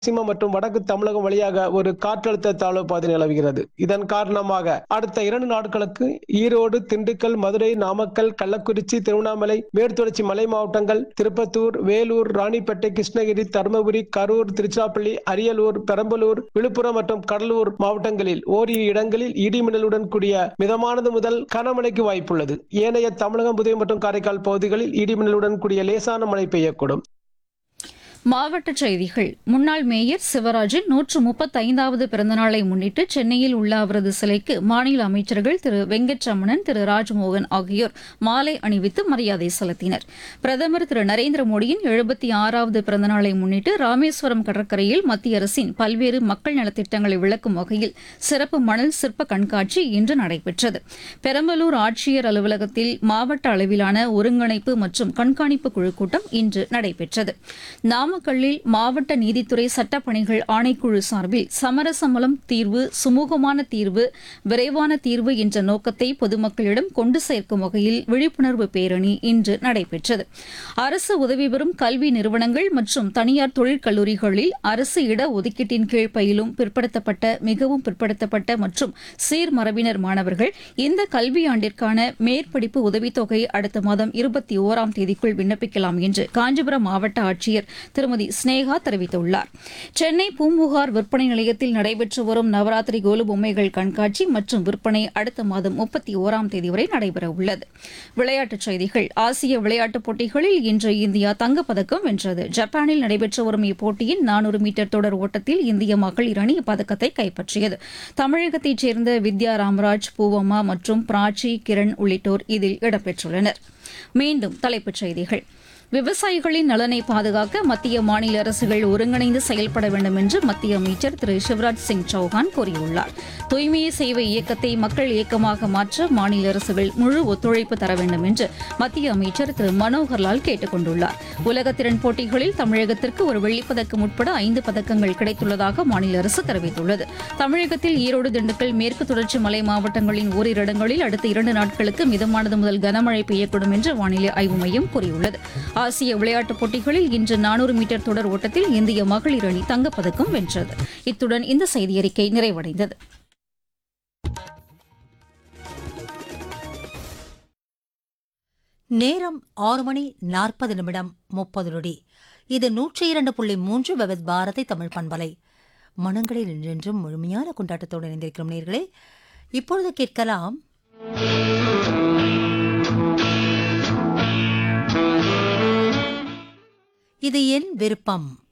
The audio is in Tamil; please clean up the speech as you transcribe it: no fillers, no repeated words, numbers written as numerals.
பশ্சிம மற்றும் வடக்கு தமிழகம் வழியாக ஒரு காற்றழுத்த தாழ்வு பாதை நிலவுகிறது. இதன் காரணமாக அடுத்த 2 நாட்களுக்கு ஈரோடு, திண்டுக்கல், மதுரை, நாமக்கல், கள்ளக்குறிச்சி, திருவண்ணாமலை, மேற்குத்தொடர்ச்சி மலை மாவட்டங்கள், திருப்பத்தூர், வேலூர், ராணிப்பேட்டை, கிருஷ்ணகிரி, தருமபுரி, கரூர், திருச்சிராப்பள்ளி, அரியலூர், பெரம்பலூர், விழுப்புரம் மற்றும் கடலூர் மாவட்டங்களில் ஓரிரு இடங்களில் இடிமின்னலுடன் கூடிய மிதமானது முதல் கனமழைக்கு வாய்ப்புள்ளது. ஏனைய தமிழகம், புதுவை மற்றும் காரைக்கால் பகுதிகளில் இடிமின்னலுடன் கூடிய லேசான மழை பெய்யக்கூடும். மாவட்டச் செய்திகள். முன்னாள் மேயர் சிவராஜின் 135வது பிறந்தநாளை முன்னிட்டு சென்னையில் உள்ள அவரது சிலைக்கு மாநில அமைச்சர்கள் திரு வெங்கட்ரமணன், திரு ராஜ்மோகன் ஆகியோர் மாலை அணிவித்து மரியாதை செலுத்தினர். பிரதமர் திரு நரேந்திர மோடியின் 76வது பிறந்தநாளை முன்னிட்டு ராமேஸ்வரம் கடற்கரையில் மத்திய அரசின் பல்வேறு மக்கள் நலத்திட்டங்களை விளக்கும் வகையில் சிறப்பு மணல் சிற்ப கண்காட்சி இன்று நடைபெற்றது. பெரம்பலூர் ஆட்சியர் அலுவலகத்தில் மாவட்ட அளவிலான ஒருங்கிணைப்பு மற்றும் கண்காணிப்பு குழு கூட்டம் இன்று நடைபெற்றது. நாமக்கல்லில் மாவட்ட நீதித்துறை சட்டப்பணிகள் ஆணைக்குழு சார்பில் சமரசமலம் தீர்வு, சுமூகமான தீர்வு, விரைவான தீர்வு என்ற நோக்கத்தை பொதுமக்களிடம் கொண்டு சேர்க்கும் வகையில் விழிப்புணர்வு பேரணி இன்று நடைபெற்றது. அரசு உதவி பெறும் கல்வி நிறுவனங்கள் மற்றும் தனியார் தொழிற்கல்லூரிகளில் அரசு இட ஒதுக்கீட்டின் கீழ் பயிலும் பிற்படுத்தப்பட்ட, மிகவும் பிற்படுத்தப்பட்ட மற்றும் சீர்மரபினர் மாணவர்கள் இந்த கல்வியாண்டிற்கான மேற்படிப்பு உதவித்தொகை அடுத்த மாதம் 21ஆம் தேதிக்குள் விண்ணப்பிக்கலாம் என்று காஞ்சிபுரம் மாவட்ட ஆட்சியர் திருமதி ஸ்னேகா தெரிவித்துள்ளார். சென்னை பூம்புகார் விற்பனை நிலையத்தில் நடைபெற்று வரும் நவராத்திரி கோலு பொம்மைகள் கண்காட்சி மற்றும் விற்பனை அடுத்த மாதம் 31ஆம் தேதி வரை நடைபெறவுள்ளது. விளையாட்டுச் செய்திகள். ஆசிய விளையாட்டுப் போட்டிகளில் இன்று இந்தியா தங்கப்பதக்கம் வென்றது. ஜப்பானில் நடைபெற்று வரும் இப்போட்டியின் 400 மீட்டர் தொடர் ஓட்டத்தில் இந்திய மகளிர் அணி இப்பதக்கத்தை கைப்பற்றியது. தமிழகத்தைச் சேர்ந்த வித்யா ராமராஜ், பூவம்மா மற்றும் பிராச்சி, கிரண் உள்ளிட்டோர் இதில் இடம்பெற்றுள்ளனர். மீண்டும் தலைப்புச் செய்திகள். விவசாயிகளின் நலனை பாதுகாக்க மத்திய மாநில அரசுகள் ஒருங்கிணைந்து செயல்பட வேண்டும் என்று மத்திய அமைச்சர் திரு சிவராஜ் சிங் சௌஹான் கூறியுள்ளார். தூய்மையே சேவை இயக்கத்தை மக்கள் இயக்கமாக மாற்ற மாநில அரசுகள் முழு ஒத்துழைப்பு தர வேண்டும் என்று மத்திய அமைச்சர் திரு மனோகர்லால் கேட்டுக் கொண்டுள்ளார். உலக திறன் போட்டிகளில் தமிழகத்திற்கு ஒரு வெள்ளிப்பதக்கம் உட்பட 5 பதக்கங்கள் கிடைத்துள்ளதாக மாநில அரசு தெரிவித்துள்ளது. தமிழகத்தில் ஈரோடு, திண்டுக்கல், மேற்கு தொடர்ச்சி மலை மாவட்டங்களின் ஓரிரு இடங்களில் அடுத்த 2 நாட்களுக்கு மிதமானது முதல் கனமழை பெய்யக்கூடும் என்று வானிலை ஆய்வு மையம் கூறியுள்ளது. ஆசிய விளையாட்டுப் போட்டிகளில் இன்று 400 மீட்டர் தொடர் ஓட்டத்தில் இந்திய மகளிர் அணி தங்கப்பதக்கம் வென்றது. இத்துடன் இந்த செய்தியறிக்கை நிறைவடைந்தது. நேரம் 6 மணி 40 நிமிடம் 30 நொடி. இது 102.3 விவித் பாரதி தமிழ் பண்பலை. மனங்களில் என்றென்றும் முழுமையான கொண்டாட்டத்தோடு இணைந்திருக்கிறோம் நேயர்களே. இப்பொழுது கேட்கலாம் இது என் விருப்பம்.